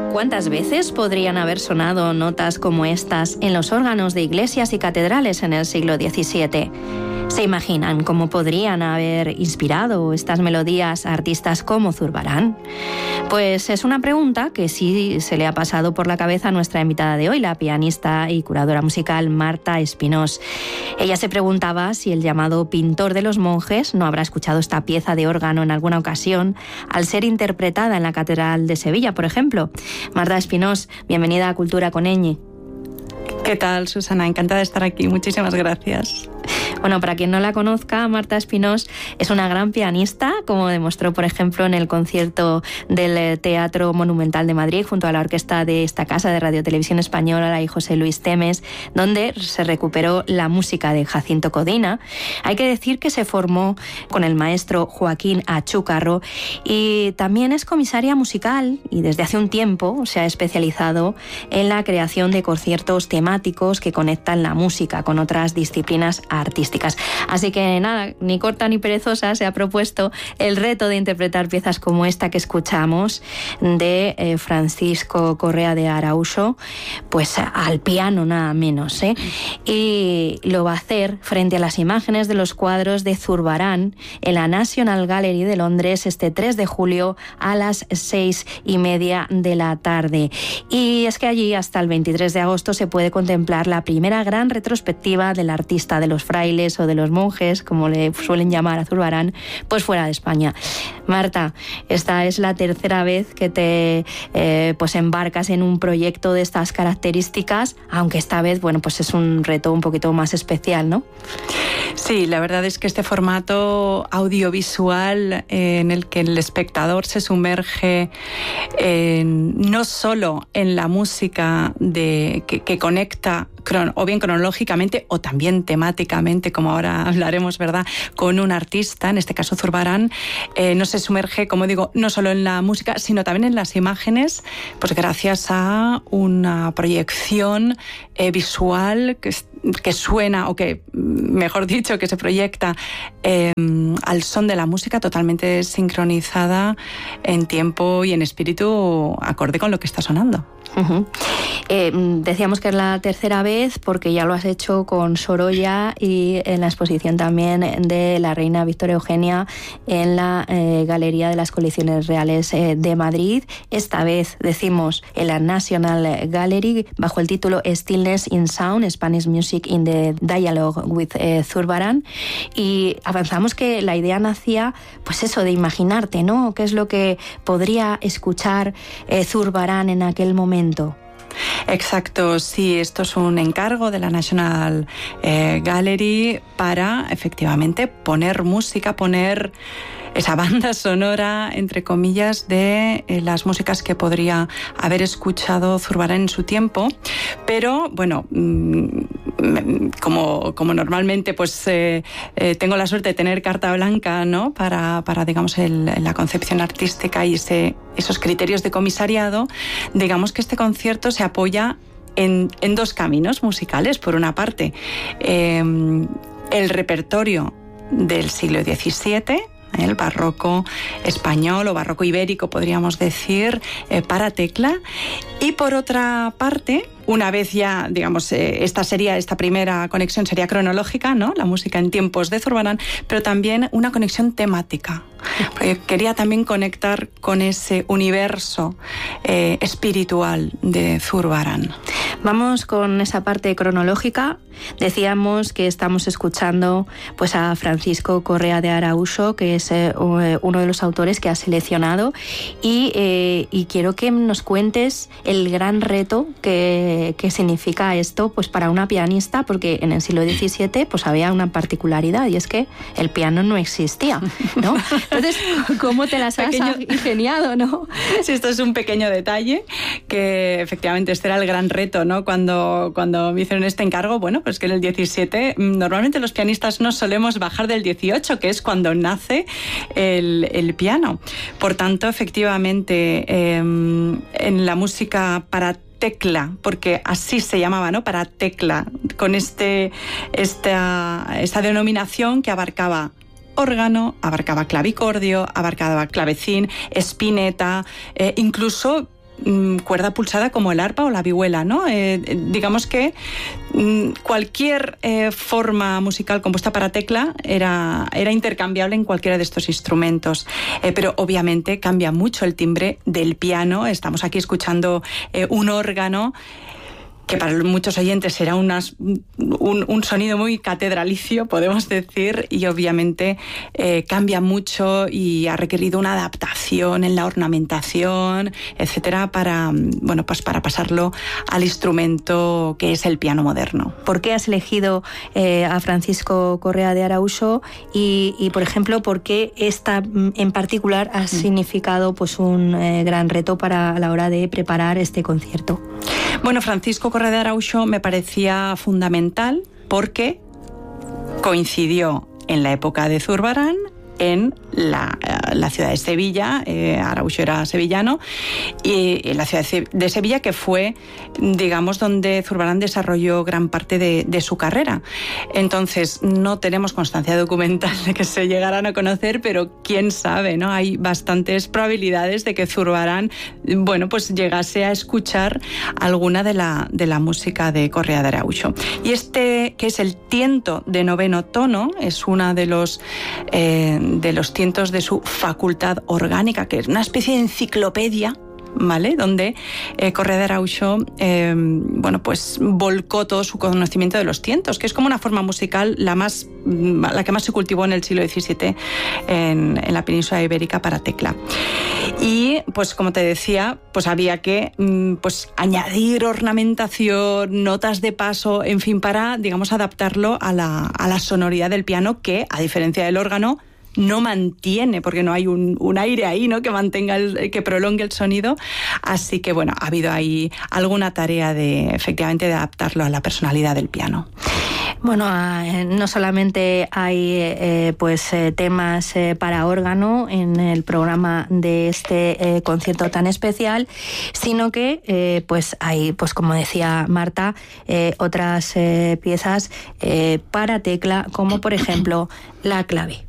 ¿Cuántas veces podrían haber sonado notas como estas en los órganos de iglesias y catedrales en el siglo XVII? ¿Se imaginan cómo podrían haber inspirado estas melodías a artistas como Zurbarán? Pues es una pregunta que sí se le ha pasado por la cabeza a nuestra invitada de hoy, la pianista y curadora musical Marta Espinós. Ella se preguntaba si el llamado pintor de los monjes no habrá escuchado esta pieza de órgano en alguna ocasión al ser interpretada en la Catedral de Sevilla, por ejemplo. Marta Espinós, bienvenida a Cultura con Ñ. ¿Qué tal, Susana? Encantada de estar aquí. Muchísimas gracias. Bueno, para quien no la conozca, Marta Espinós es una gran pianista, como demostró, por ejemplo, en el concierto del Teatro Monumental de Madrid, junto a la orquesta de esta casa de Radio Televisión Española y José Luis Temes, donde se recuperó la música de Jacinto Codina. Hay que decir que se formó con el maestro Joaquín Achúcarro y también es comisaria musical y desde hace un tiempo se ha especializado en la creación de conciertos temáticos que conectan la música con otras disciplinas artísticas. Así que nada, ni corta ni perezosa, se ha propuesto el reto de interpretar piezas como esta que escuchamos de Francisco Correa de Arauxo, pues al piano nada menos, y lo va a hacer frente a las imágenes de los cuadros de Zurbarán en la National Gallery de Londres este 3 de julio a las 6:30 de la tarde. Y es que allí hasta el 23 de agosto se puede contemplar la primera gran retrospectiva del artista de los frailes o de los monjes, como le suelen llamar a Zurbarán, pues fuera de España. Marta, esta es la tercera vez que te pues embarcas en un proyecto de estas características, aunque esta vez, bueno, pues es un reto un poquito más especial, ¿no? Sí, la verdad es que este formato audiovisual en el que el espectador se sumerge no solo en la música que conecta o bien cronológicamente o también temáticamente, como ahora hablaremos, ¿verdad?, con un artista, en este caso Zurbarán, no se sumerge, como digo, no solo en la música, sino también en las imágenes, pues gracias a una proyección visual que suena, o que, mejor dicho, que se proyecta al son de la música, totalmente sincronizada en tiempo y en espíritu, acorde con lo que está sonando. Uh-huh. Decíamos que es la tercera vez porque ya lo has hecho con Sorolla y en la exposición también de la Reina Victoria Eugenia en la Galería de las Colecciones Reales de Madrid. Esta vez, decimos, en la National Gallery bajo el título Stillness in Sound, Spanish Music in the Dialogue with Zurbarán, y avanzamos que la idea nacía, pues eso, de imaginarte, ¿no? ¿Qué es lo que podría escuchar Zurbarán en aquel momento? Exacto, sí, esto es un encargo de la National Gallery para efectivamente poner música, poner esa banda sonora, entre comillas, de las músicas que podría haber escuchado Zurbarán en su tiempo. Pero, bueno, como normalmente pues tengo la suerte de tener carta blanca, ¿no?, para digamos, la concepción artística y esos criterios de comisariado, digamos que este concierto se apoya en dos caminos musicales. Por una parte, el repertorio del siglo XVII, el barroco español o barroco ibérico, podríamos decir, para tecla. Y por otra parte, una vez ya, digamos, esta primera conexión sería cronológica, ¿no?, la música en tiempos de Zurbarán, pero también una conexión temática. Porque quería también conectar con ese universo espiritual de Zurbarán. Vamos con esa parte cronológica. Decíamos que estamos escuchando pues a Francisco Correa de Arauxo, que es uno de los autores que ha seleccionado, y quiero que nos cuentes el gran reto que significa esto pues para una pianista, porque en el siglo XVII pues había una particularidad, y es que el piano no existía, ¿no? Entonces, ¿cómo te las has ingeniado, no? Sí, esto es un pequeño detalle, que efectivamente este era el gran reto, ¿no? Cuando me hicieron este encargo, bueno, pues que en el 17 normalmente los pianistas no solemos bajar del 18, que es cuando nace el piano. Por tanto, efectivamente, en la música para tecla, porque así se llamaba, ¿no?, para tecla, con esta denominación que abarcaba órgano, abarcaba clavicordio, abarcaba clavecín, espineta, incluso cuerda pulsada como el arpa o la vihuela, ¿no? Digamos que cualquier forma musical compuesta para tecla era intercambiable en cualquiera de estos instrumentos, pero obviamente cambia mucho el timbre del piano. Estamos aquí escuchando un órgano que para muchos oyentes será un sonido muy catedralicio, podemos decir, y obviamente cambia mucho y ha requerido una adaptación en la ornamentación, etcétera, para pasarlo al instrumento que es el piano moderno. ¿Por qué has elegido a Francisco Correa de Arauxo y, por ejemplo, por qué esta en particular ha significado pues un gran reto a la hora de preparar este concierto? Bueno, Francisco Correa de Arauxo me parecía fundamental porque coincidió en la época de Zurbarán en la ciudad de Sevilla. Arauxo era sevillano, y en la ciudad de Sevilla, que fue, digamos, donde Zurbarán desarrolló gran parte de su carrera. Entonces, no tenemos constancia documental de que se llegaran a conocer, pero quién sabe, ¿no? Hay bastantes probabilidades de que Zurbarán, pues llegase a escuchar alguna de la música de Correa de Arauxo. Y que es el tiento de noveno tono, es una de los tientos de su facultad orgánica, que es una especie de enciclopedia, ¿vale? Donde Correa de Arauxo volcó todo su conocimiento de los tientos, que es como una forma musical la que más se cultivó en el siglo XVII en la península ibérica para tecla. Y pues como te decía, pues había que añadir ornamentación, notas de paso, en fin, para, digamos, adaptarlo a la sonoridad del piano, que, a diferencia del órgano, no mantiene, porque no hay un aire ahí, ¿no?, que mantenga que prolongue el sonido. Así que ha habido ahí alguna tarea efectivamente de adaptarlo a la personalidad del piano. No solamente hay temas para órgano en el programa de este concierto tan especial, sino que hay, como decía Marta, otras piezas para tecla, como por ejemplo la clave.